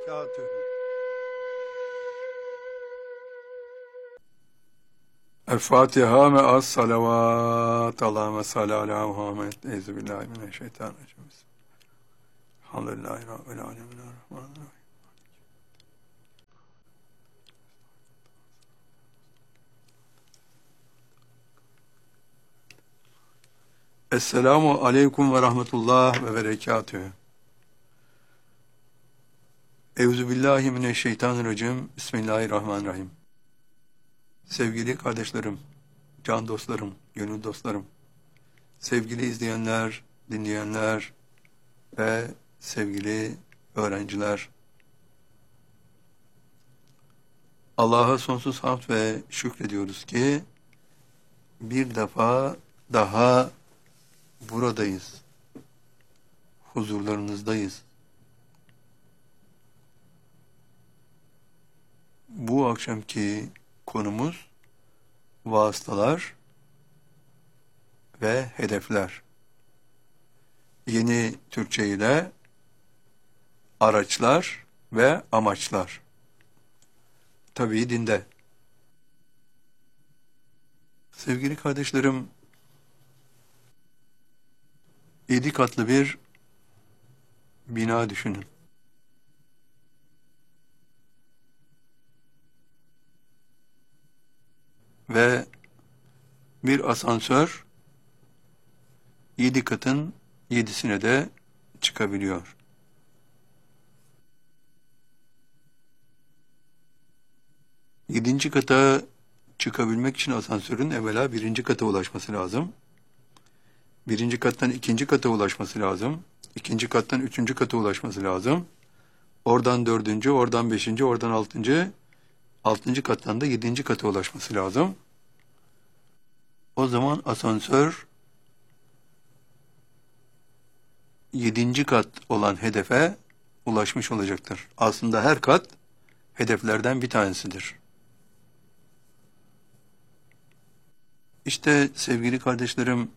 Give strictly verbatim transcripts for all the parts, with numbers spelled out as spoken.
berekatühü. El-Fatiha me'as salavat. Allahümme salli ala Muhammed. Euzubillahimineşşeytanirracim. Elhamdülillahi Rabbil alemin. Rahmanirrahim. Esselamu aleyküm ve rahmetullah ve berekatühü. Euzubillahimineşşeytanirracim. Bismillahirrahmanirrahim. Sevgili kardeşlerim, can dostlarım, gönül dostlarım, sevgili izleyenler, dinleyenler ve sevgili öğrenciler, Allah'a sonsuz hamd ve şükrediyoruz ki bir defa daha buradayız, huzurlarınızdayız. Bu akşamki konumuz vasıtalar ve hedefler. Yeni Türkçe ile araçlar ve amaçlar. Tabii dinde. Sevgili kardeşlerim, yedi katlı bir bina düşünün. Ve bir asansör yedi katın yedisine de çıkabiliyor. Yedinci kata çıkabilmek için asansörün evvela birinci kata ulaşması lazım. Birinci kattan ikinci kata ulaşması lazım. İkinci kattan üçüncü kata ulaşması lazım. Oradan dördüncü, oradan beşinci, oradan altıncı, altıncı kattan da yedinci kata ulaşması lazım. O zaman asansör yedinci kat olan hedefe ulaşmış olacaktır. Aslında her kat hedeflerden bir tanesidir. İşte sevgili kardeşlerim,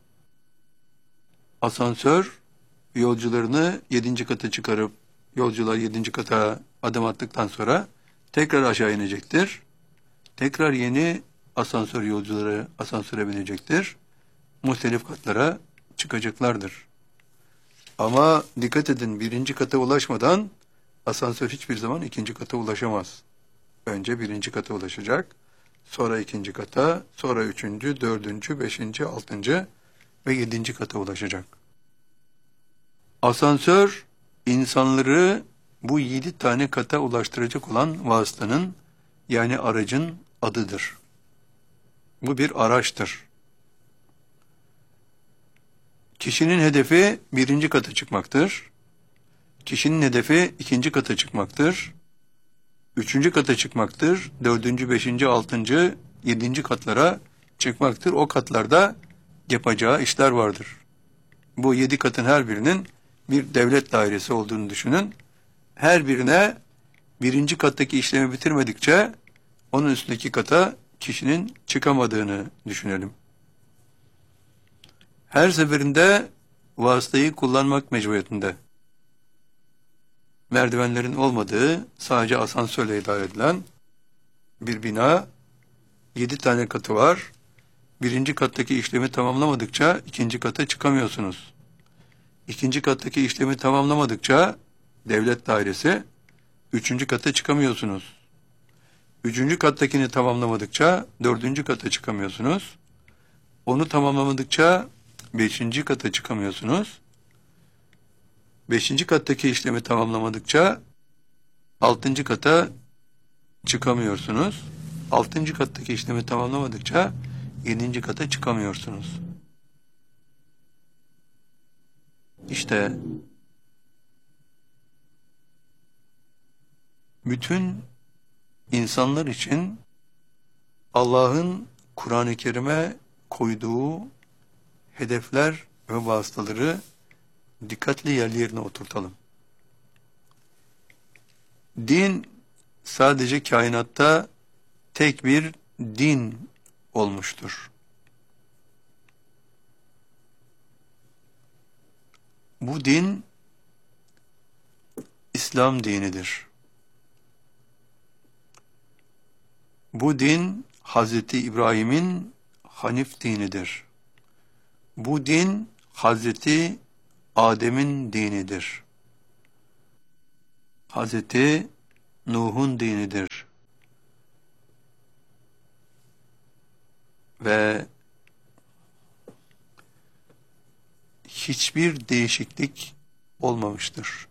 asansör yolcularını yedinci kata çıkarıp yolcular yedinci kata adım attıktan sonra tekrar aşağı inecektir. Tekrar yeni asansör yolcuları asansöre binecektir. Muhtelif katlara çıkacaklardır. Ama dikkat edin, birinci kata ulaşmadan asansör hiçbir zaman ikinci kata ulaşamaz. Önce birinci kata ulaşacak, sonra ikinci kata, sonra üçüncü, dördüncü, beşinci, altıncı ve yedinci kata ulaşacak. Asansör insanları bu yedi tane kata ulaştıracak olan vasıtanın, yani aracın adıdır. Bu bir araçtır. Kişinin hedefi birinci kata çıkmaktır. Kişinin hedefi ikinci kata çıkmaktır. Üçüncü kata çıkmaktır. Dördüncü, beşinci, altıncı, yedinci katlara çıkmaktır. O katlarda yapacağı işler vardır. Bu yedi katın her birinin bir devlet dairesi olduğunu düşünün. Her birine birinci kattaki işlemi bitirmedikçe onun üstündeki kata kişinin çıkamadığını düşünelim. Her seferinde vasıtayı kullanmak mecburiyetinde. Merdivenlerin olmadığı, sadece asansörle idare edilen bir bina, yedi tane katı var. Birinci kattaki işlemi tamamlamadıkça ikinci kata çıkamıyorsunuz. İkinci kattaki işlemi tamamlamadıkça devlet dairesi, üçüncü kata çıkamıyorsunuz. Üçüncü kattakini tamamlamadıkça dördüncü kata çıkamıyorsunuz. Onu tamamlamadıkça beşinci kata çıkamıyorsunuz. Beşinci kattaki işlemi tamamlamadıkça altıncı kata çıkamıyorsunuz. Altıncı kattaki işlemi tamamlamadıkça yedinci kata çıkamıyorsunuz. İşte bütün insanlar için Allah'ın Kur'an-ı Kerim'e koyduğu hedefler ve vasıtaları dikkatli yerli yerine oturtalım. Din sadece kainatta tek bir din olmuştur. Bu din İslam dinidir. Bu din Hazreti İbrahim'in Hanif dinidir. Bu din Hazreti Adem'in dinidir. Hazreti Nuh'un dinidir. Ve hiçbir değişiklik olmamıştır.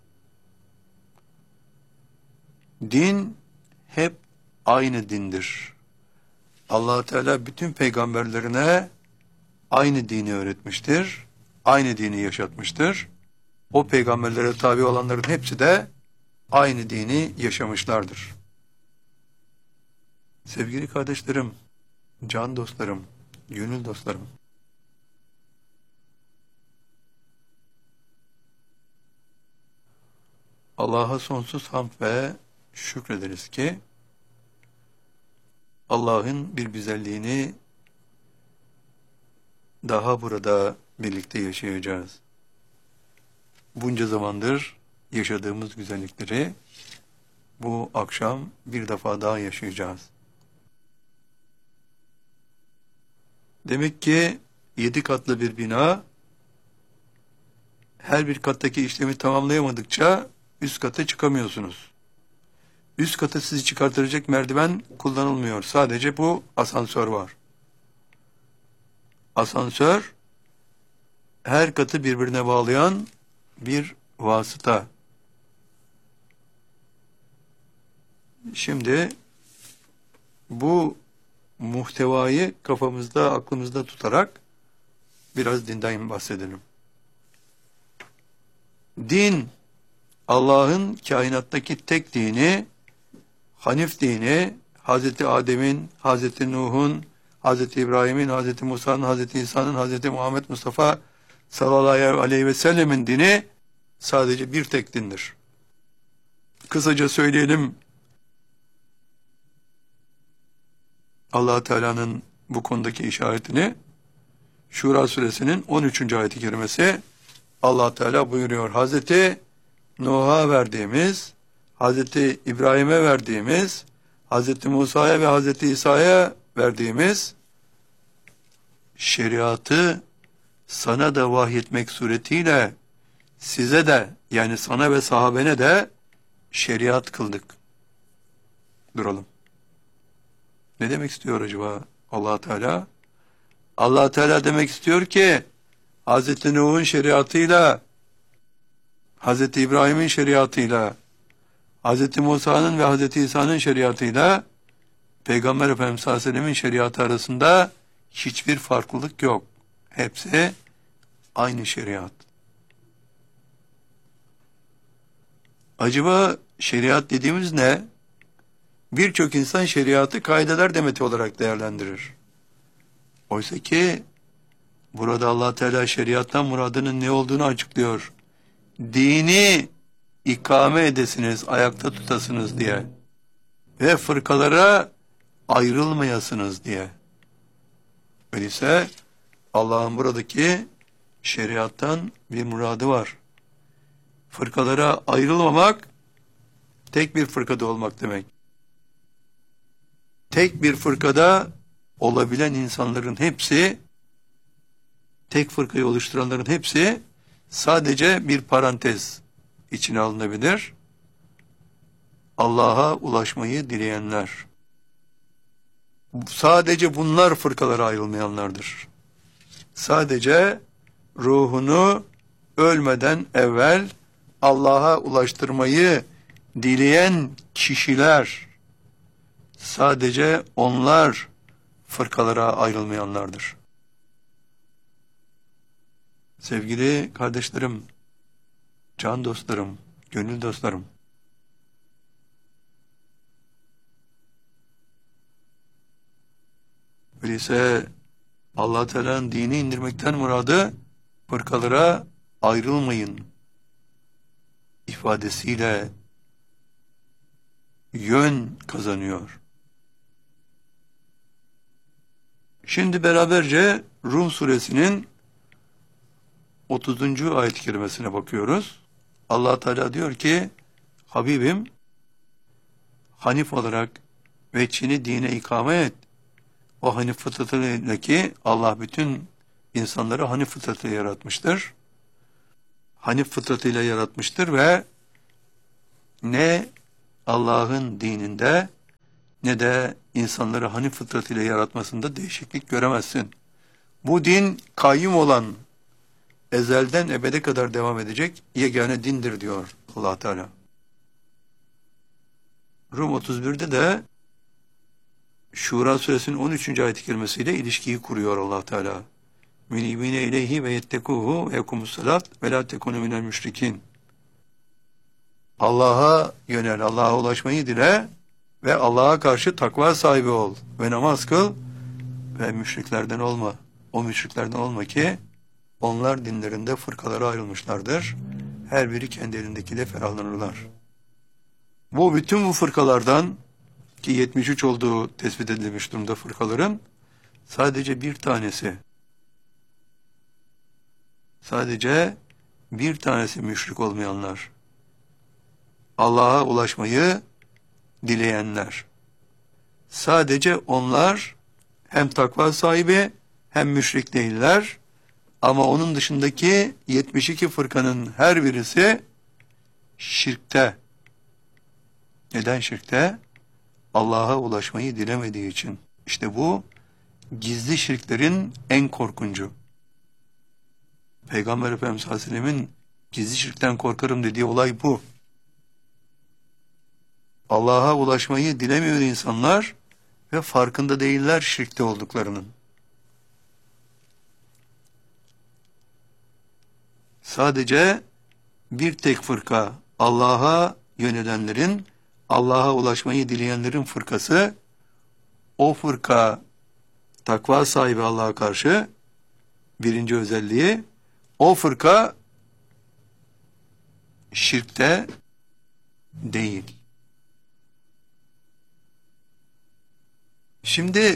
Din hep aynı dindir. Allah Teala bütün peygamberlerine aynı dini öğretmiştir. Aynı dini yaşatmıştır. O peygamberlere tabi olanların hepsi de aynı dini yaşamışlardır. Sevgili kardeşlerim, can dostlarım, gönül dostlarım. Allah'a sonsuz hamd ve şükrederiz ki Allah'ın bir güzelliğini daha burada birlikte yaşayacağız. Bunca zamandır yaşadığımız güzellikleri bu akşam bir defa daha yaşayacağız. Demek ki yedi katlı bir bina her bir kattaki işlemi tamamlayamadıkça üst kata çıkamıyorsunuz. Üst kata sizi çıkartacak merdiven kullanılmıyor. Sadece bu asansör var. Asansör her katı birbirine bağlayan bir vasıta. Şimdi bu muhtevayı kafamızda, aklımızda tutarak biraz dinden bahsedelim. Din, Allah'ın kainattaki tek dini, Hanif dini, Hazreti Adem'in, Hazreti Nuh'un, Hazreti İbrahim'in, Hazreti Musa'nın, Hazreti İsa'nın, Hazreti Muhammed Mustafa sallallahu aleyhi ve sellemin dini sadece bir tek dindir. Kısaca söyleyelim, Allah Teala'nın bu konudaki işaretini Şura suresinin on üçüncü ayet-i kerimesi Allah Teala buyuruyor. Hazreti Nuh'a verdiğimiz, Hazreti İbrahim'e verdiğimiz, Hazreti Musa'ya ve Hazreti İsa'ya verdiğimiz şeriatı sana da vahyetmek suretiyle size de, yani sana ve sahabene de şeriat kıldık. Duralım. Ne demek istiyor acaba Allah Teala? Allah Teala demek istiyor ki Hazreti Nuh'un şeriatıyla, Hazreti İbrahim'in şeriatıyla, Hazreti Musa'nın ve Hazreti İsa'nın şeriatıyla Peygamber Efendimiz sallallahu aleyhi ve sellem'in şeriatı arasında hiçbir farklılık yok. Hepsi aynı şeriat. Acaba şeriat dediğimiz ne? Birçok insan şeriatı kaideler demeti olarak değerlendirir. Oysa ki burada Allah Teala şeriattan muradının ne olduğunu açıklıyor. Dini ikame edesiniz, ayakta tutasınız diye ve fırkalara ayrılmayasınız diye. Öyleyse Allah'ın buradaki şeriattan bir muradı var. Fırkalara ayrılmamak, tek bir fırkada olmak demek. Tek bir fırkada olabilen insanların hepsi, tek fırkayı oluşturanların hepsi sadece bir parantez içine alınabilir. Allah'a ulaşmayı dileyenler. Sadece bunlar fırkalara ayrılmayanlardır. Sadece ruhunu ölmeden evvel Allah'a ulaştırmayı dileyen kişiler, sadece onlar fırkalara ayrılmayanlardır. Sevgili kardeşlerim, can dostlarım, gönül dostlarım, öyleyse Allah Teala'nın dini indirmekten muradı fırkalara ayrılmayın ifadesiyle yön kazanıyor. Şimdi beraberce Rum suresinin otuzuncu ayet-i kerimesine bakıyoruz. Allah Teala diyor ki, Habibim Hanif olarak ve Çin'i dine ikame et. O Hanif fıtratıyla ki Allah bütün insanları Hanif fıtratıyla yaratmıştır. Hanif fıtratıyla yaratmıştır ve ne Allah'ın dininde ne de insanları Hanif fıtratıyla yaratmasında değişiklik göremezsin. Bu din kayyum olan, ezelden ebede kadar devam edecek yegane dindir diyor Allah Teala. Rum otuz birde de Şura suresinin on üçüncü ayet-i kerimesiyle ilişkiyi kuruyor Allah Teala. Münibine ileyhi ve yettekuhu ve yekumussalat ve la tekunu minel müşrikin. Allah'a yönel, Allah'a ulaşmayı dile ve Allah'a karşı takva sahibi ol ve namaz kıl ve müşriklerden olma. O müşriklerden olma ki onlar dinlerinde fırkalara ayrılmışlardır. Her biri kendi elindekiyle ferahlanırlar. Bu bütün bu fırkalardan ki yetmiş üç olduğu tespit edilmiş durumda fırkaların sadece bir tanesi sadece bir tanesi müşrik olmayanlar. Allah'a ulaşmayı dileyenler. Sadece onlar hem takva sahibi hem müşrik değiller. Ama onun dışındaki yetmiş iki fırkanın her birisi şirkte. Neden şirkte? Allah'a ulaşmayı dilemediği için. İşte bu gizli şirklerin en korkuncu. Peygamber Efendimiz Aleyhisselam'ın gizli şirkten korkarım dediği olay bu. Allah'a ulaşmayı dilemiyor insanlar ve farkında değiller şirkte olduklarının. Sadece bir tek fırka, Allah'a yönelenlerin, Allah'a ulaşmayı dileyenlerin fırkası, o fırka takva sahibi Allah'a karşı birinci özelliği, o fırka şirkte değil. Şimdi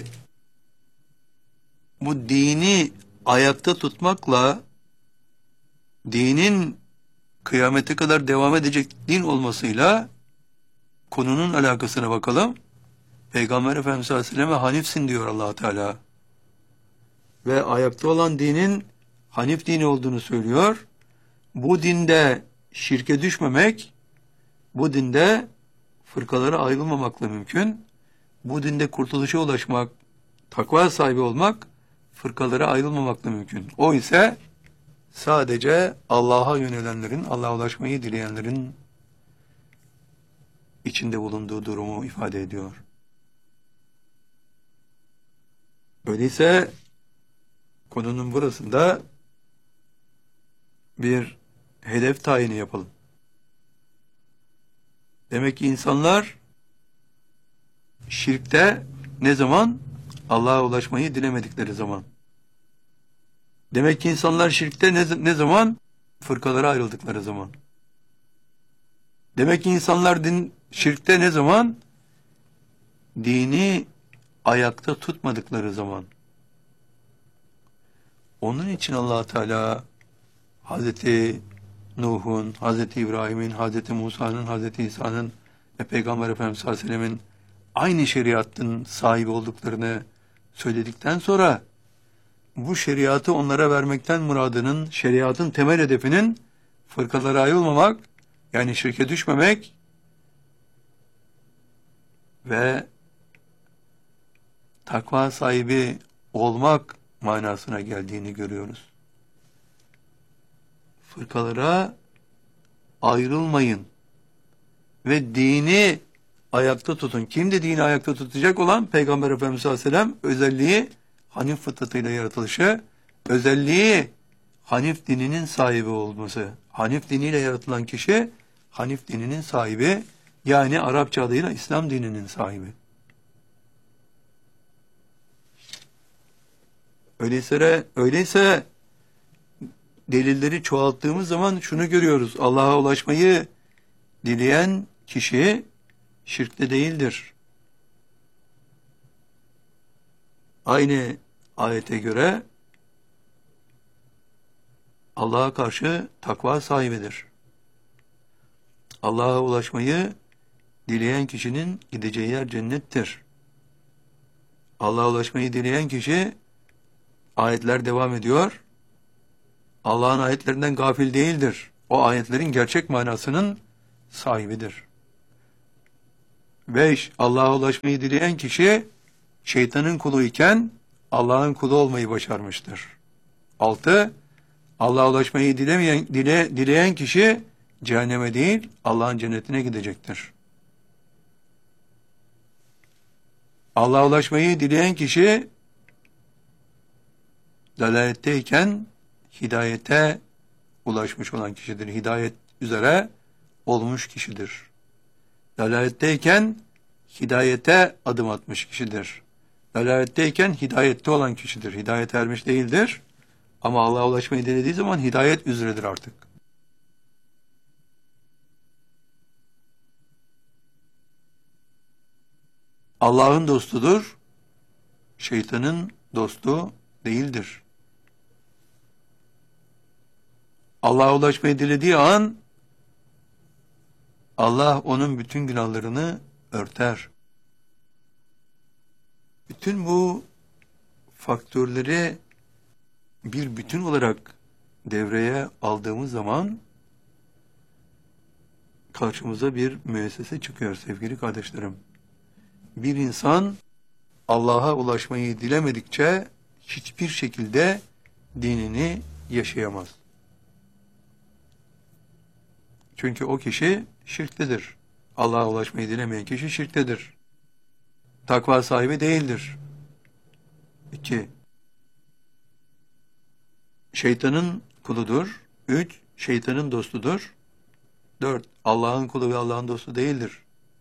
bu dini ayakta tutmakla dinin kıyamete kadar devam edecek din olmasıyla konunun alakasına bakalım. Peygamber Efendimiz Aleyhisselam'a Hanifsin diyor Allah Teala. Ve ayakta olan dinin Hanif dini olduğunu söylüyor. Bu dinde şirke düşmemek, bu dinde fırkalara ayrılmamakla mümkün. Bu dinde kurtuluşa ulaşmak, takva sahibi olmak, fırkalara ayrılmamakla mümkün. O ise sadece Allah'a yönelenlerin, Allah'a ulaşmayı dileyenlerin içinde bulunduğu durumu ifade ediyor. Öyleyse konunun burasında bir hedef tayini yapalım. Demek ki insanlar şirkte ne zaman? Allah'a ulaşmayı dilemedikleri zaman. Demek ki insanlar şirkte ne, ne zaman? Fırkalara ayrıldıkları zaman. Demek ki insanlar din, şirkte ne zaman? Dini ayakta tutmadıkları zaman. Onun için Allah Teala Hazreti Nuh'un, Hazreti İbrahim'in, Hazreti Musa'nın, Hazreti İsa'nın ve Peygamber Efendimiz Sallallahu Aleyhi ve Sellem'in aynı şeriatın sahibi olduklarını söyledikten sonra bu şeriatı onlara vermekten muradının, şeriatın temel hedefinin fırkalara ayrılmamak, yani şirke düşmemek ve takva sahibi olmak manasına geldiğini görüyoruz. Fırkalara ayrılmayın ve dini ayakta tutun. Kim de dini ayakta tutacak olan? Peygamber Efendimiz sallallahu aleyhi ve sellem özelliği Hanif fıtratıyla yaratılışı, özelliği Hanif dininin sahibi olması. Hanif diniyle yaratılan kişi Hanif dininin sahibi, yani Arapça adıyla İslam dininin sahibi. Öyleyse, öyleyse delilleri çoğalttığımız zaman şunu görüyoruz. Allah'a ulaşmayı dileyen kişi şirkte değildir. Aynı ayete göre Allah'a karşı takva sahibidir. Allah'a ulaşmayı dileyen kişinin gideceği yer cennettir. Allah'a ulaşmayı dileyen kişi, ayetler devam ediyor, Allah'ın ayetlerinden gafil değildir. O ayetlerin gerçek manasının sahibidir. Beş, Allah'a ulaşmayı dileyen kişi, şeytanın kulu iken Allah'ın kulu olmayı başarmıştır. Altı, Allah'a ulaşmayı dilemeyen, dile, dileyen kişi cehenneme değil, Allah'ın cennetine gidecektir. Allah'a ulaşmayı dileyen kişi dalaletteyken hidayete ulaşmış olan kişidir. Hidayet üzere olmuş kişidir. Dalaletteyken hidayete adım atmış kişidir. Dalaletteyken hidayette olan kişidir. Hidayete ermiş değildir. Ama Allah'a ulaşmayı dilediği zaman hidayet üzeredir artık. Allah'ın dostudur, şeytanın dostu değildir. Allah'a ulaşmayı dilediği an, Allah onun bütün günahlarını örter. Bütün bu faktörleri bir bütün olarak devreye aldığımız zaman karşımıza bir müessese çıkıyor sevgili kardeşlerim. Bir insan Allah'a ulaşmayı dilemedikçe hiçbir şekilde dinini yaşayamaz. Çünkü o kişi şirktedir. Allah'a ulaşmayı dilemeyen kişi şirktedir. Takva sahibi değildir. İki, şeytanın kuludur. Üç, şeytanın dostudur. Dört, Allah'ın kulu ve Allah'ın dostu değildir.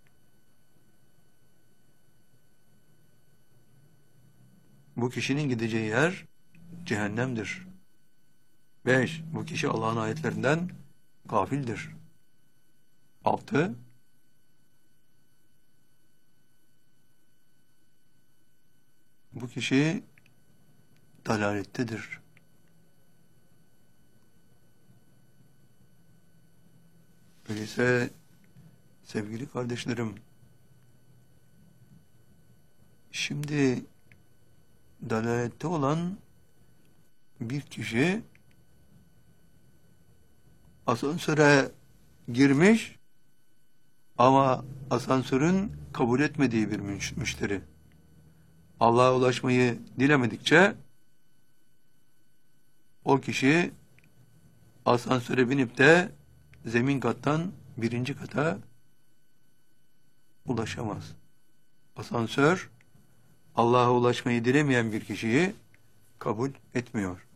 Bu kişinin gideceği yer cehennemdir. Beş, bu kişi Allah'ın ayetlerinden gafildir. Altı, bu kişi dalalettedir. Öyleyse sevgili kardeşlerim, şimdi dalalette olan bir kişi asansöre girmiş ama asansörün kabul etmediği bir müşteri. Allah'a ulaşmayı dilemedikçe o kişi asansöre binip de zemin kattan birinci kata ulaşamaz. Asansör Allah'a ulaşmayı dilemeyen bir kişiyi kabul etmiyor.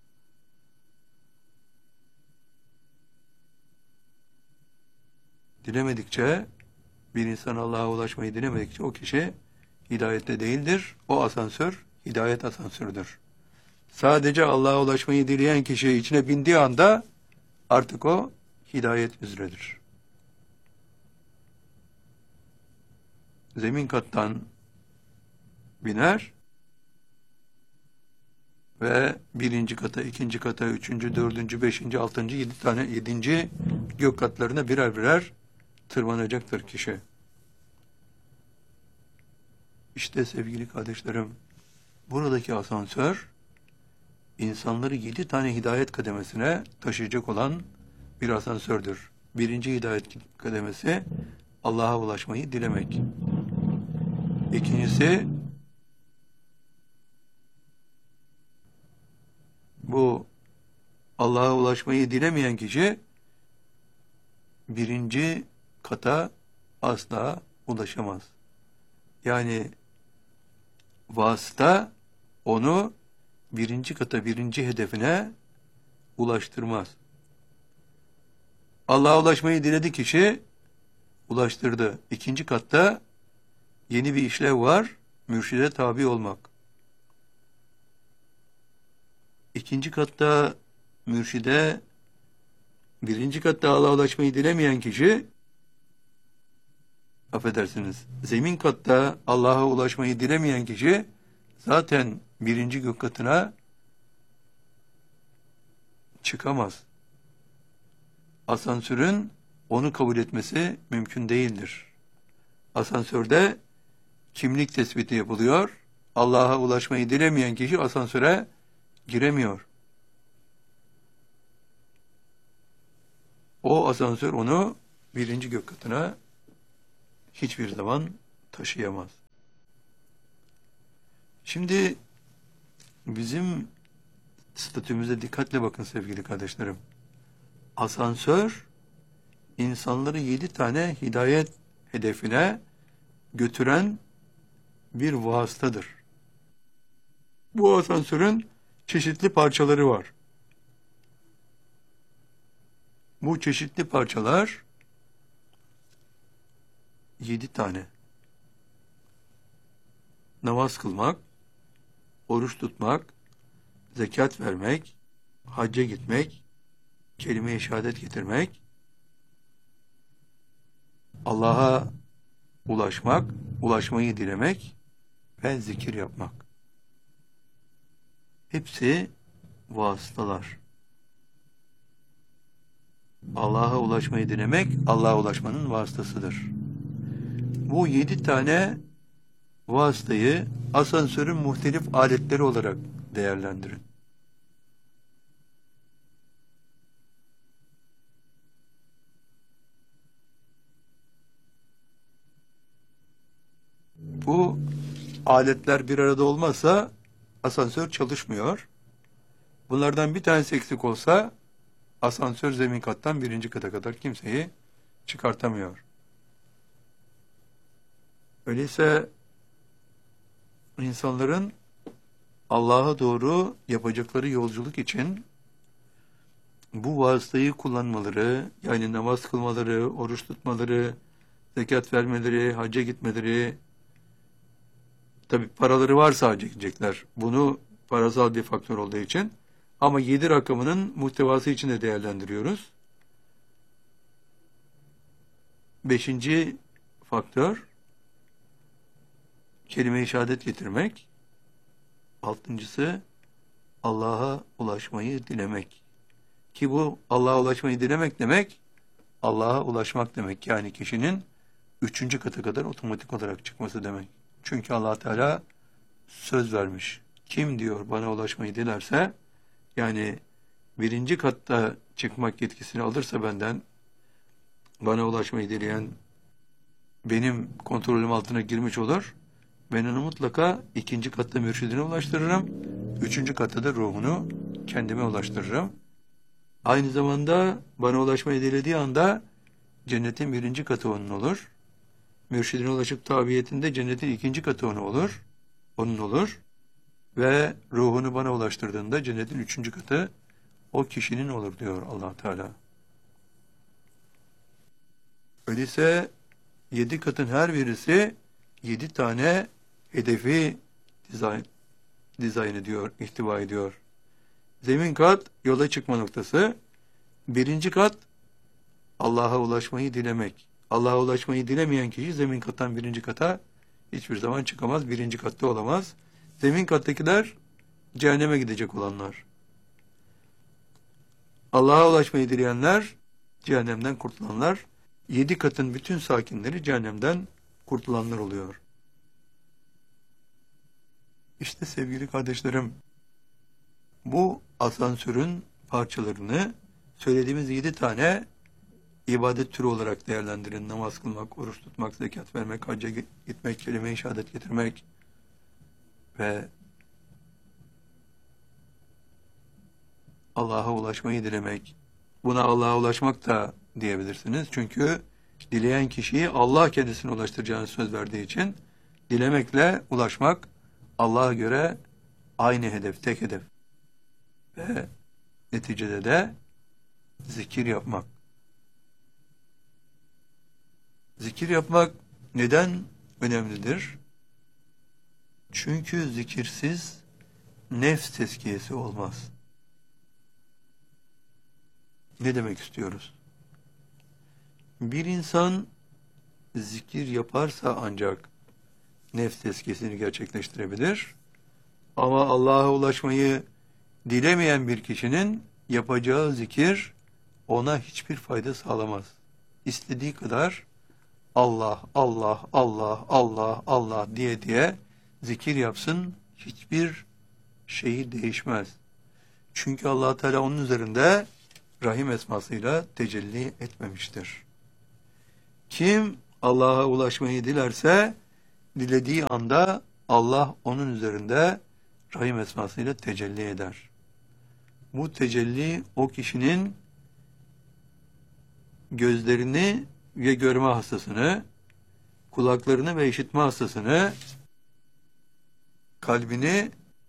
Dilemedikçe, bir insan Allah'a ulaşmayı dilemedikçe o kişi hidayette değildir. O asansör hidayet asansörüdür. Sadece Allah'a ulaşmayı dileyen kişi içine bindiği anda artık o hidayet üzeredir. Zemin kattan biner ve birinci kata, ikinci kata, üçüncü, dördüncü, beşinci, altıncı, yedi tane, yedinci gök katlarına birer birer tırmanacaktır kişi. İşte sevgili kardeşlerim, buradaki asansör insanları yedi tane hidayet kademesine taşıyacak olan bir asansördür. Birinci hidayet kademesi Allah'a ulaşmayı dilemek. İkincisi bu Allah'a ulaşmayı dilemeyen kişi birinci kata asla ulaşamaz. Yani vasıta onu birinci kata, birinci hedefine ulaştırmaz. Allah'a ulaşmayı diledi kişi, ulaştırdı. İkinci katta yeni bir işlev var, mürşide tabi olmak. İkinci katta mürşide, birinci katta Allah'a ulaşmayı dilemeyen kişi, affedersiniz, zemin katta Allah'a ulaşmayı dilemeyen kişi, zaten birinci gök katına çıkamaz. Asansörün onu kabul etmesi mümkün değildir. Asansörde kimlik tespiti yapılıyor. Allah'a ulaşmayı dilemeyen kişi asansöre giremiyor. O asansör onu birinci gök katına hiçbir zaman taşıyamaz. Şimdi bizim statümüze dikkatle bakın sevgili kardeşlerim. Asansör insanları yedi tane hidayet hedefine götüren bir vasıtadır. Bu asansörün çeşitli parçaları var. Bu çeşitli parçalar yedi tane. Namaz kılmak, oruç tutmak, zekat vermek, hacca gitmek, kelime-i şehadet getirmek, Allah'a ulaşmak, ulaşmayı dilemek ve zikir yapmak. Hepsi vasıtalar. Allah'a ulaşmayı dilemek, Allah'a ulaşmanın vasıtasıdır. Bu yedi tane vasıtayı asansörün muhtelif aletleri olarak değerlendirin. Bu aletler bir arada olmazsa asansör çalışmıyor. Bunlardan bir tanesi eksik olsa asansör zemin kattan birinci kata kadar kimseyi çıkartamıyor. Öyleyse insanların Allah'a doğru yapacakları yolculuk için bu vasıtayı kullanmaları, yani namaz kılmaları, oruç tutmaları, zekat vermeleri, hacca gitmeleri, tabi paraları varsa hacca gidecekler. Bunu parasal bir faktör olduğu için, ama yedi rakamının muhtevası için de değerlendiriyoruz. Beşinci faktör, kelime-i şehadet getirmek. Altıncısı, Allah'a ulaşmayı dilemek. Ki bu Allah'a ulaşmayı dilemek demek, Allah'a ulaşmak demek. Yani kişinin üçüncü kata kadar otomatik olarak çıkması demek. Çünkü Allah Teala söz vermiş. Kim diyor bana ulaşmayı dilerse, yani birinci katta çıkmak yetkisini alırsa benden, bana ulaşmayı dileyen benim kontrolüm altına girmiş olur. Ben onu mutlaka ikinci katta mürşidine ulaştırırım. Üçüncü katta da ruhunu kendime ulaştırırım. Aynı zamanda bana ulaşmayı dilediği anda cennetin birinci katı onun olur. Mürşidine ulaşıp tabiyetinde cennetin ikinci katı onun olur. Onun olur. Ve ruhunu bana ulaştırdığında cennetin üçüncü katı o kişinin olur diyor Allah Teala. Öyleyse yedi katın her birisi yedi tane hedefi dizayn, dizayn ediyor, ihtiva ediyor. Zemin kat yola çıkma noktası. Birinci kat Allah'a ulaşmayı dilemek. Allah'a ulaşmayı dilemeyen kişi zemin kattan birinci kata hiçbir zaman çıkamaz. Birinci katta olamaz. Zemin kattakiler cehenneme gidecek olanlar. Allah'a ulaşmayı dileyenler cehennemden kurtulanlar. Yedi katın bütün sakinleri cehennemden kurtulanlar oluyor. İşte sevgili kardeşlerim, bu asansörün parçalarını söylediğimiz yedi tane ibadet türü olarak değerlendirin. Namaz kılmak, oruç tutmak, zekat vermek, hacca gitmek, kelime-i şehadet getirmek ve Allah'a ulaşmayı dilemek. Buna Allah'a ulaşmak da diyebilirsiniz. Çünkü dileyen kişiyi Allah kendisine ulaştıracağını söz verdiği için dilemekle ulaşmak Allah'a göre aynı hedef, tek hedef. Ve neticede de zikir yapmak. Zikir yapmak neden önemlidir? Çünkü zikirsiz nefs tezkiyesi olmaz. Ne demek istiyoruz? Bir insan zikir yaparsa ancak nefs tezkiyesini gerçekleştirebilir. Ama Allah'a ulaşmayı dilemeyen bir kişinin yapacağı zikir ona hiçbir fayda sağlamaz. İstediği kadar Allah, Allah, Allah, Allah, Allah diye diye zikir yapsın, hiçbir şeyi değişmez. Çünkü Allah Teala onun üzerinde Rahim esmasıyla tecelli etmemiştir. Kim Allah'a ulaşmayı dilerse, dilediği anda Allah onun üzerinde Rahim esmasıyla tecelli eder. Bu tecelli o kişinin gözlerini ve görme hastasını, kulaklarını ve işitme hastasını, kalbini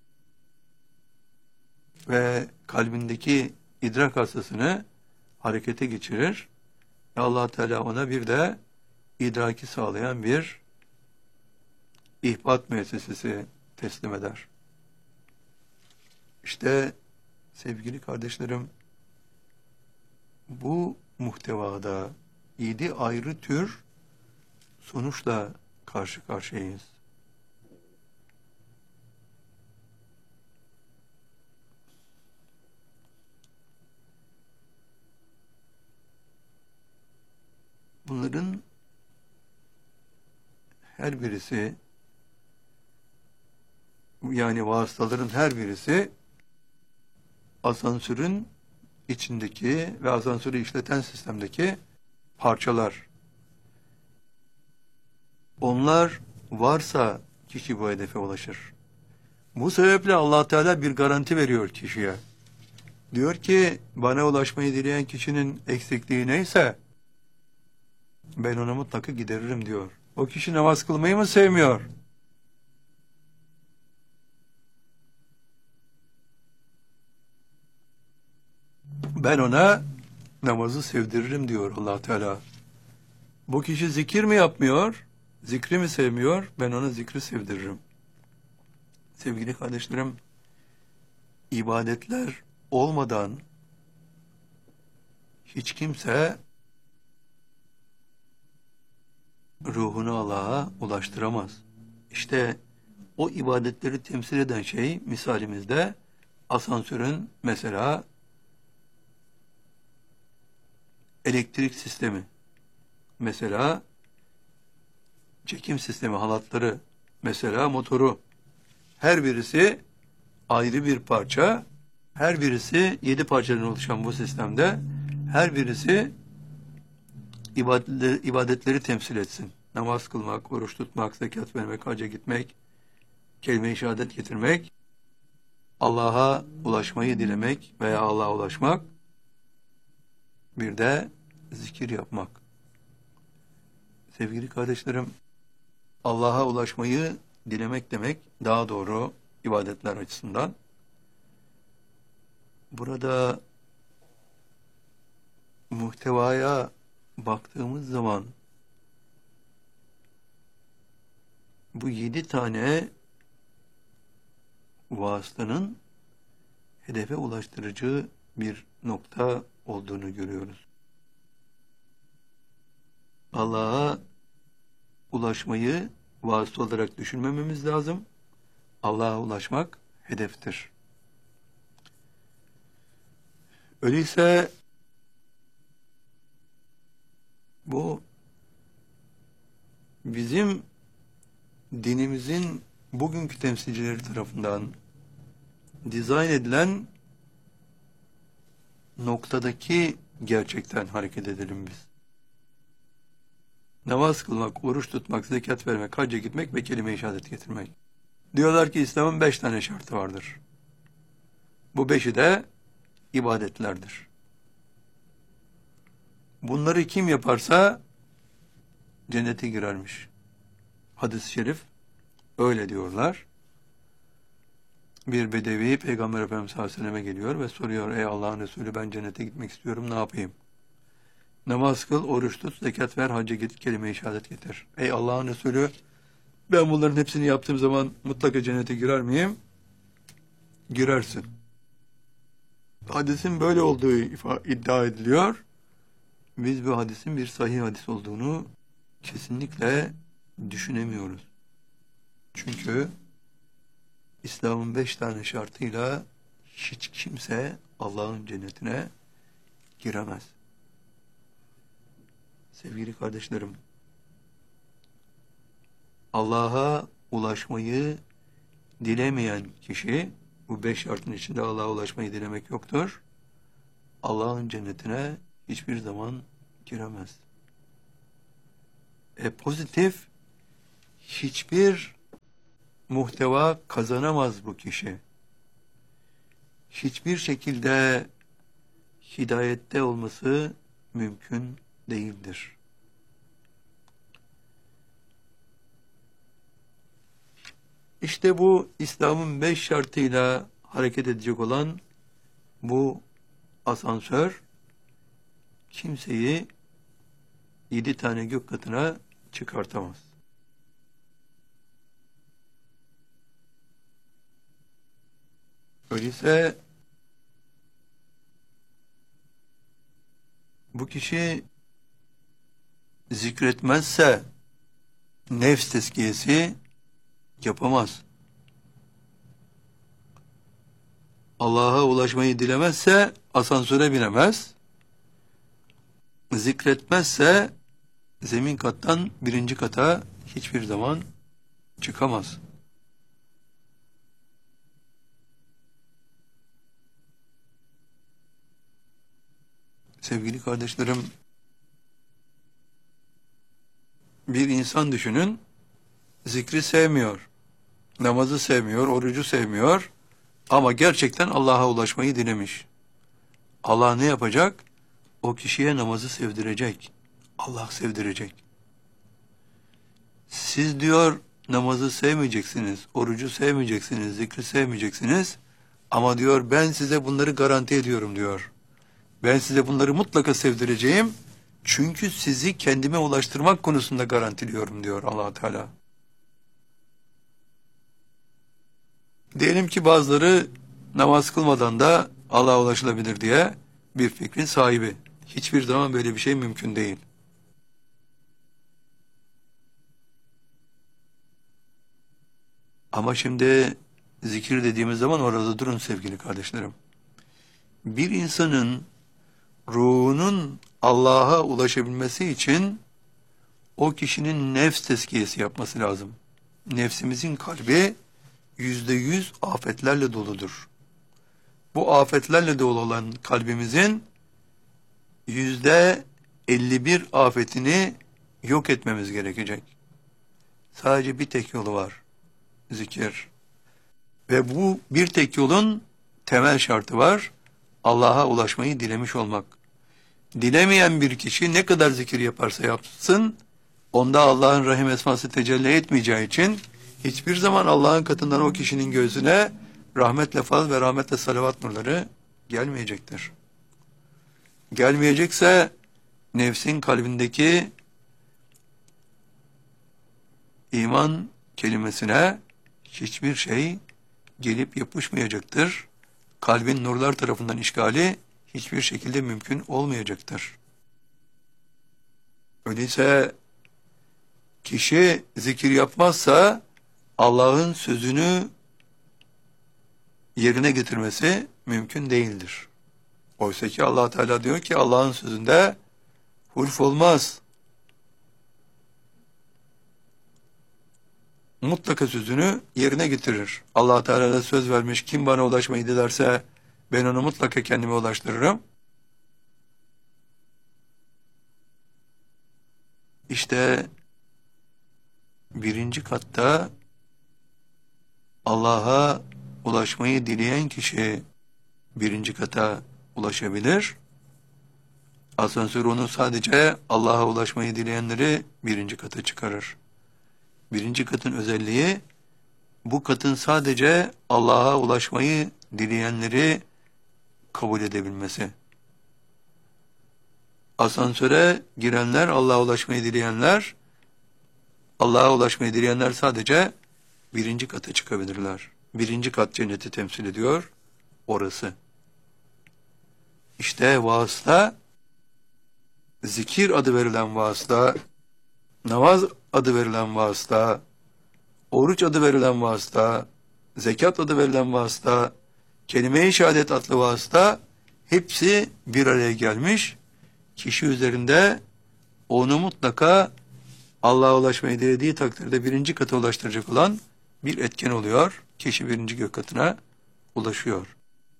ve kalbindeki idrak hastasını harekete geçirir ve Allah Teala ona bir de idraki sağlayan bir ihbat müessesesi teslim eder. İşte sevgili kardeşlerim, bu muhtevada yedi ayrı tür sonuçla karşı karşıyayız. Bunların her birisi, yani vasıtaların her birisi asansörün içindeki ve asansörü işleten sistemdeki parçalar. Onlar varsa kişi bu hedefe ulaşır. Bu sebeple Allah Teala bir garanti veriyor kişiye. Diyor ki, bana ulaşmayı dileyen kişinin eksikliği neyse ben ona mutlaka gideririm diyor. O kişi namaz kılmayı mı sevmiyor? Ben ona namazı sevdiririm diyor Allah Teala. Bu kişi zikir mi yapmıyor? Zikri mi sevmiyor? Ben ona zikri sevdiririm. Sevgili kardeşlerim, ibadetler olmadan hiç kimse ruhunu Allah'a ulaştıramaz. İşte o ibadetleri temsil eden şey misalimizde asansörün mesela elektrik sistemi, mesela çekim sistemi, halatları, mesela motoru. Her birisi ayrı bir parça, her birisi yedi parçadan oluşan bu sistemde her birisi ibadetleri, ibadetleri temsil etsin. Namaz kılmak, oruç tutmak, zekat vermek, hacca gitmek, kelime-i şehadet getirmek, Allah'a ulaşmayı dilemek veya Allah'a ulaşmak, bir de zikir yapmak. Sevgili kardeşlerim, Allah'a ulaşmayı dilemek demek daha doğru ibadetler açısından. Burada muhtevaya baktığımız zaman bu yedi tane vasıtanın hedefe ulaştırıcı bir nokta olduğunu görüyoruz. Allah'a ulaşmayı vasıta olarak düşünmememiz lazım. Allah'a ulaşmak hedeftir. Öyleyse bu bizim dinimizin bugünkü temsilcileri tarafından dizayn edilen noktadaki gerçekten hareket edelim biz. Namaz kılmak, oruç tutmak, zekat vermek, hacca gitmek ve kelime-i şehadet getirmek. Diyorlar ki İslam'ın beş tane şartı vardır. Bu beşi de ibadetlerdir. Bunları kim yaparsa cennete girermiş. Hadis-i şerif öyle diyorlar. Bir bedevi Peygamber Efendimiz sallallahu aleyhi ve selleme geliyor ve soruyor, ey Allah'ın Resulü, ben cennete gitmek istiyorum, ne yapayım? Namaz kıl, oruç tut, zekat ver, hacca git, kelime-i şehadet getir. Ey Allah'ın Resulü, ben bunların hepsini yaptığım zaman mutlaka cennete girer miyim? Girersin. Hadisin böyle olduğu iddia ediliyor. Biz bu hadisin bir sahih hadis olduğunu kesinlikle düşünemiyoruz. Çünkü İslam'ın beş tane şartıyla hiç kimse Allah'ın cennetine giremez. Sevgili kardeşlerim, Allah'a ulaşmayı dilemeyen kişi, bu beş şartın içinde Allah'a ulaşmayı dilemek yoktur, Allah'ın cennetine hiçbir zaman giremez. E, pozitif hiçbir muhteva kazanamaz bu kişi. Hiçbir şekilde hidayette olması mümkün değildir. İşte bu İslam'ın beş şartıyla hareket edecek olan bu asansör kimseyi yedi tane gök katına çıkartamaz. Öyleyse bu kişi zikretmezse nefs tezkiyesi yapamaz. Allah'a ulaşmayı dilemezse asansöre binemez. Zikretmezse zemin kattan birinci kata hiçbir zaman çıkamaz. Sevgili kardeşlerim, bir insan düşünün, zikri sevmiyor, namazı sevmiyor, orucu sevmiyor ama gerçekten Allah'a ulaşmayı dilemiş. Allah ne yapacak? O kişiye namazı sevdirecek. Allah sevdirecek. Siz diyor namazı sevmeyeceksiniz, orucu sevmeyeceksiniz, zikri sevmeyeceksiniz ama diyor ben size bunları garanti ediyorum diyor. Ben size bunları mutlaka sevdireceğim. Çünkü sizi kendime ulaştırmak konusunda garantiliyorum diyor Allah Teala. Diyelim ki bazıları namaz kılmadan da Allah'a ulaşılabilir diye bir fikrin sahibi. Hiçbir zaman böyle bir şey mümkün değil. Ama şimdi zikir dediğimiz zaman orada durun sevgili kardeşlerim. Bir insanın ruhunun Allah'a ulaşabilmesi için o kişinin nefs tezkiyesi yapması lazım. Nefsimizin kalbi yüzde yüz afetlerle doludur. Bu afetlerle dolu olan kalbimizin yüzde elli bir afetini yok etmemiz gerekecek. Sadece bir tek yolu var. Zikir. Ve bu bir tek yolun temel şartı var. Allah'a ulaşmayı dilemiş olmak. Dilemeyen bir kişi ne kadar zikir yaparsa yapsın, onda Allah'ın rahim esması tecelli etmeyeceği için hiçbir zaman Allah'ın katından o kişinin göğsüne rahmetle faz ve rahmetle salavat nurları gelmeyecektir. Gelmeyecekse nefsin kalbindeki iman kelimesine hiçbir şey gelip yapışmayacaktır. Kalbin nurlar tarafından işgali hiçbir şekilde mümkün olmayacaktır. Öyleyse kişi zikir yapmazsa Allah'ın sözünü yerine getirmesi mümkün değildir. Oysa ki Allah Teala diyor ki Allah'ın sözünde hulf olmaz. Mutlaka sözünü yerine getirir. Allah Teala da söz vermiş, kim bana ulaşmayı dilerse ben onu mutlaka kendime ulaştırırım. İşte birinci katta Allah'a ulaşmayı dileyen kişi birinci kata ulaşabilir. Asansör onu sadece Allah'a ulaşmayı dileyenleri birinci kata çıkarır. Birinci katın özelliği, bu katın sadece Allah'a ulaşmayı dileyenleri kabul edebilmesi. Asansöre girenler, Allah'a ulaşmayı dileyenler, Allah'a ulaşmayı dileyenler sadece birinci kata çıkabilirler. Birinci kat cenneti temsil ediyor, orası. İşte vasıta, zikir adı verilen vasıta, namaz adı verilen vasıta, oruç adı verilen vasıta, zekat adı verilen vasıta, kelime-i şehadet adlı vasıta, hepsi bir araya gelmiş. Kişi üzerinde onu mutlaka Allah'a ulaşmayı dilediği takdirde birinci kata ulaştıracak olan bir etken oluyor. Kişi birinci gök katına ulaşıyor.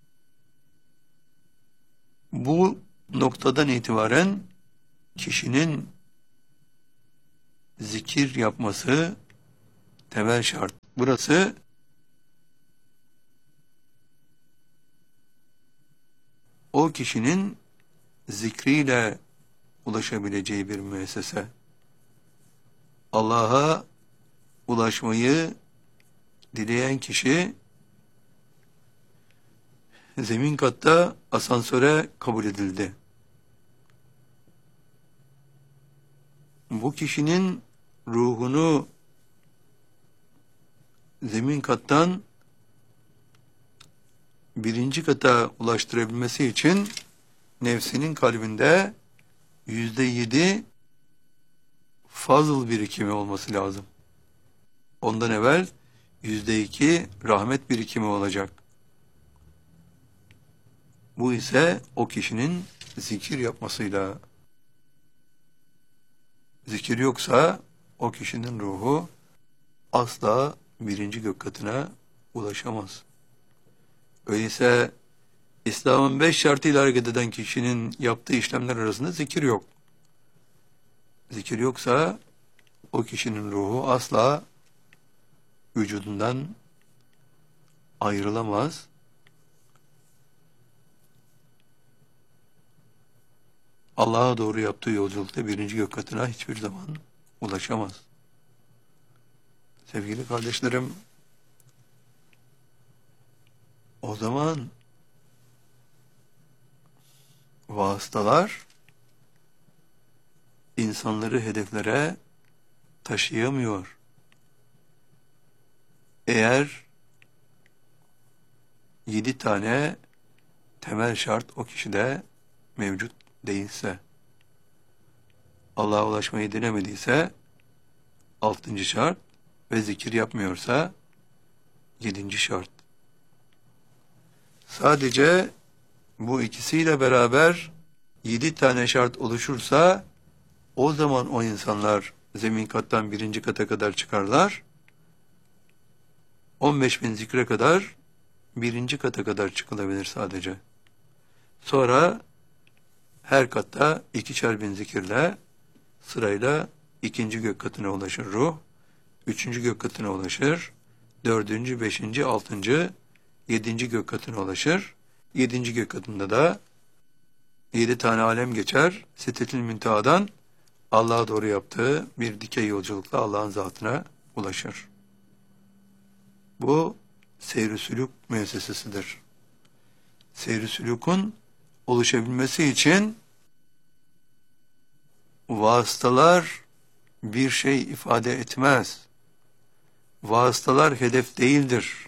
Bu noktadan itibaren kişinin zikir yapması temel şart. Burası o kişinin zikriyle ulaşabileceği bir müessese. Allah'a ulaşmayı dileyen kişi zemin katta asansöre kabul edildi. Bu kişinin ruhunu zemin kattan birinci kata ulaştırabilmesi için nefsinin kalbinde yüzde yedi fazıl birikimi olması lazım. Ondan evvel yüzde iki rahmet birikimi olacak. Bu ise o kişinin zikir yapmasıyla. Zikir yoksa o kişinin ruhu asla birinci gök katına ulaşamaz. Öyleyse İslam'ın beş şartıyla hareket eden kişinin yaptığı işlemler arasında zikir yok. Zikir yoksa o kişinin ruhu asla vücudundan ayrılamaz. Allah'a doğru yaptığı yolculukta birinci gök katına hiçbir zaman ulaşamaz. Sevgili kardeşlerim, o zaman vasıtalar insanları hedeflere taşıyamıyor. Eğer yedi tane temel şart o kişide mevcut değilse, Allah'a ulaşmayı dilemediyse altıncı şart ve zikir yapmıyorsa yedinci şart. Sadece bu ikisiyle beraber yedi tane şart oluşursa o zaman o insanlar zemin kattan birinci kata kadar çıkarlar. on beş bin zikre kadar birinci kata kadar çıkılabilir sadece. Sonra her katta ikişer bin zikirle sırayla ikinci gök katına ulaşır ruh, üçüncü gök katına ulaşır, dördüncü, beşinci, altıncı, yedinci gök katına ulaşır. Yedinci gök katında da yedi tane alem geçer. Sidretil Münteha'dan Allah'a doğru yaptığı bir dikey yolculukla Allah'ın zatına ulaşır. Bu seyr-i sülûk müessesesidir. Seyr-i sülûkun oluşabilmesi için vasıtalar bir şey ifade etmez. Vasıtalar hedef değildir.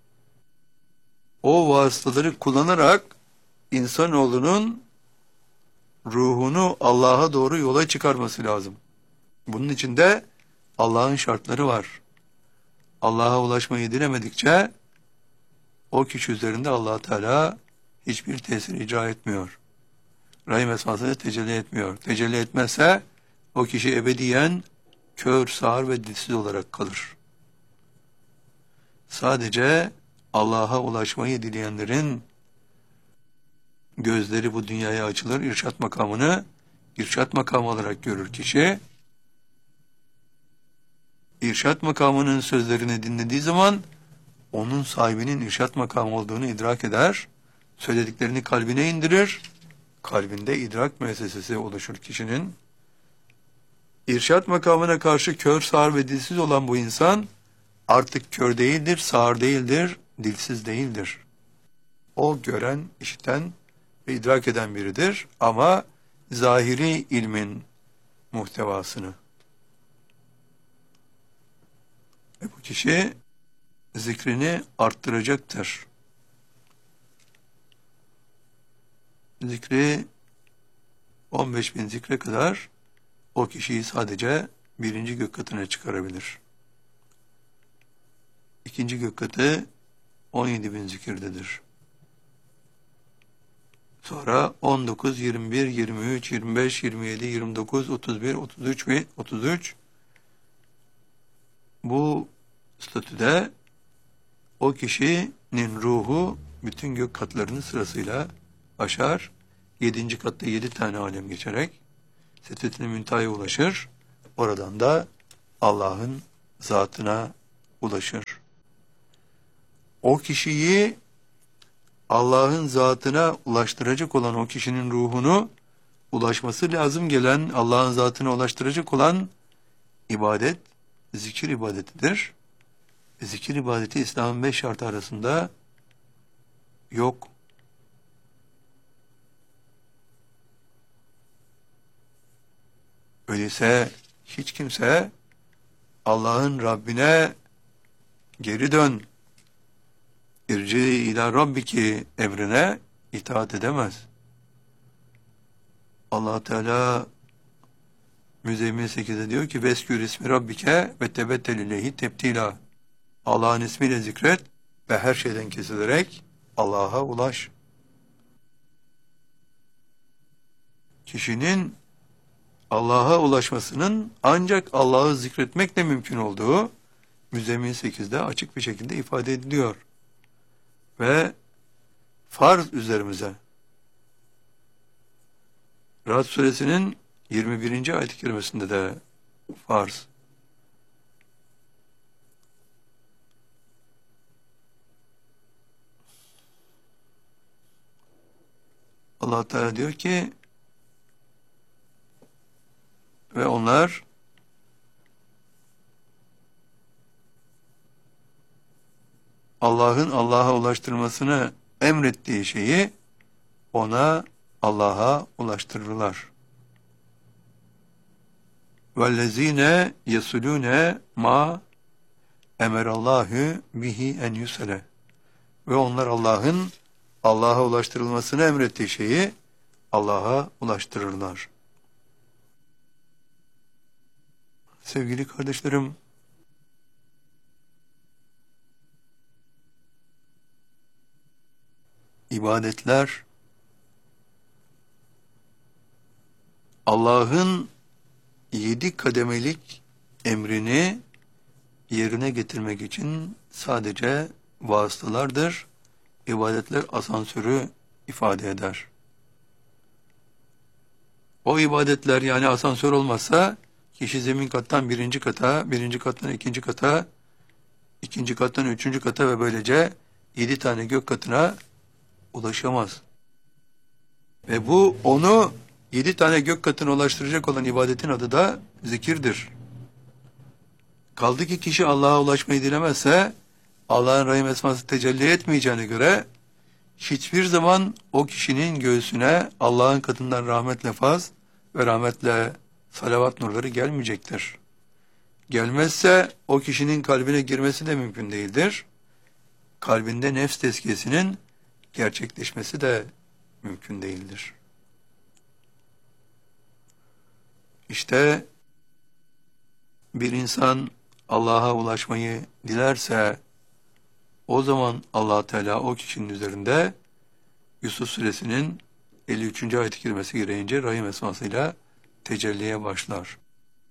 O vasıtaları kullanarak insanoğlunun ruhunu Allah'a doğru yola çıkarması lazım. Bunun için de Allah'ın şartları var. Allah'a ulaşmayı dilemedikçe o kişi üzerinde Allah Teala hiçbir tesir icra etmiyor. Rahim esmasını tecelli etmiyor. Tecelli etmezse o kişi ebediyen kör, sağır ve dilsiz olarak kalır. Sadece Allah'a ulaşmayı dileyenlerin gözleri bu dünyaya açılır, irşat makamını irşat makamı olarak görür kişi. İrşat makamının sözlerini dinlediği zaman onun sahibinin irşat makamı olduğunu idrak eder. Söylediklerini kalbine indirir. Kalbinde idrak müessesesi oluşur kişinin. İrşat makamına karşı kör, sağır ve dilsiz olan bu insan artık kör değildir, sağır değildir, dilsiz değildir. O gören, işiten ve idrak eden biridir ama zahiri ilmin muhtevasını. E bu kişi zikrini arttıracaktır. Zikri on beş bin zikre kadar o kişiyi sadece birinci gök katına çıkarabilir. İkinci gök katı on yedi bin zikirdedir. Sonra on dokuz, yirmi bir, yirmi üç, yirmi beş, yirmi yedi, yirmi dokuz, otuz bir, otuz üç ve otuz üç bu statüde o kişinin ruhu bütün gök katlarını sırasıyla aşar. Yedinci katta yedi tane alem geçerek Sidret-i Münteha'ya ulaşır. Oradan da Allah'ın zatına ulaşır. O kişiyi Allah'ın zatına ulaştıracak olan o kişinin ruhunu ulaşması lazım gelen Allah'ın zatına ulaştıracak olan ibadet, zikir ibadetidir. Zikir ibadeti İslam'ın beş şartı arasında yok. Öyleyse hiç kimse Allah'ın Rabbine geri dön, irci ila rabbiki emrine itaat edemez. Allah Teala Müzzemmil sekizde diyor ki veskür ismi rabbike ve tebettel ileyhi tebtila. Allah'ın ismiyle zikret ve her şeyden kesilerek Allah'a ulaş. Kişinin Allah'a ulaşmasının ancak Allah'ı zikretmekle mümkün olduğu Müzzemmil sekizde açık bir şekilde ifade ediliyor. Ve farz üzerimize. Ra'd suresinin yirmi birinci ayet-i kerimesinde de farz. Allah Teala diyor ki ve onlar Allah'ın Allah'a ulaştırmasını emrettiği şeyi ona Allah'a ulaştırırlar. وَالَّذ۪ينَ يَسُلُونَ مَا اَمَرَ bihi en yusale. Ve onlar Allah'ın Allah'a ulaştırılmasını emrettiği şeyi Allah'a ulaştırırlar. Sevgili kardeşlerim, ibadetler Allah'ın yedi kademelik emrini yerine getirmek için sadece vasıtalardır. İbadetler asansörü ifade eder. O ibadetler yani asansör olmazsa kişi zemin kattan birinci kata, birinci kattan ikinci kata, ikinci kattan üçüncü kata ve böylece yedi tane gök katına ulaşamaz. Ve bu onu yedi tane gök katına ulaştıracak olan ibadetin adı da zikirdir. Kaldı ki kişi Allah'a ulaşmayı dilemezse Allah'ın rahim esması tecelli etmeyeceğine göre hiçbir zaman o kişinin göğsüne Allah'ın katından rahmetle faz ve rahmetle salavat nurları gelmeyecektir. Gelmezse o kişinin kalbine girmesi de mümkün değildir. Kalbinde nefs tezkiyesinin gerçekleşmesi de mümkün değildir. İşte bir insan Allah'a ulaşmayı dilerse o zaman Allah Teala o kişinin üzerinde Yusuf suresinin elli üçüncü ayet-i kerimesi gereğince rahim esmasıyla tecelliye başlar.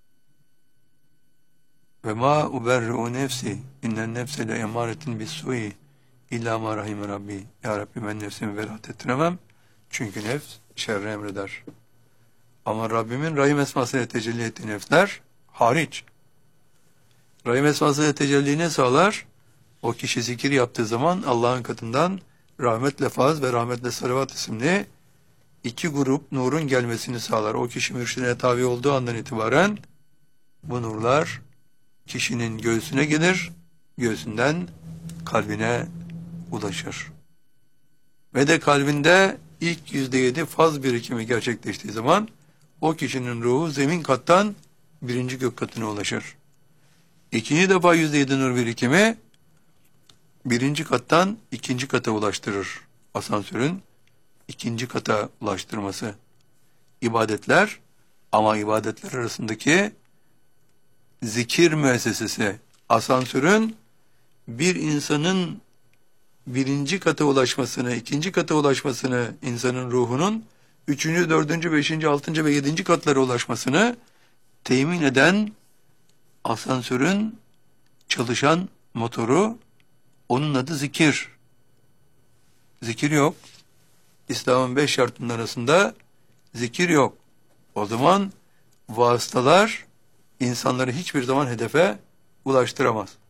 Ve ma uberri'u nefsi innen nefse le emaretin bis-sui illa ma rahime rabbi. Ya Rabbi ben nefsimi beraat ettiremem. Çünkü nefs şerri emreder. Ama Rabbimin rahim esmasıyla tecelli ettiği nefsler hariç. Rahim esmasıyla tecelli ne sağlar? O kişi zikir yaptığı zaman Allah'ın katından rahmetle faz ve rahmetle salavat isimli iki grup nurun gelmesini sağlar. O kişi mürşidine tabi olduğu andan itibaren bu nurlar kişinin göğsüne gelir, göğsünden kalbine ulaşır. Ve de kalbinde ilk yüzde yedi faz birikimi gerçekleştiği zaman o kişinin ruhu zemin kattan birinci gök katına ulaşır. İkinci defa yüzde yedi nur birikimi birinci kattan ikinci kata ulaştırır. Asansörün ikinci kata ulaştırması. İbadetler ama ibadetler arasındaki zikir müessesesi asansörün bir insanın birinci kata ulaşmasını, ikinci kata ulaşmasını, insanın ruhunun üçüncü, dördüncü, beşinci, altıncı ve yedinci katlara ulaşmasını temin eden asansörün çalışan motoru, onun adı zikir. Zikir yok. İslam'ın beş şartının arasında zikir yok. O zaman vasıtalar insanları hiçbir zaman hedefe ulaştıramaz.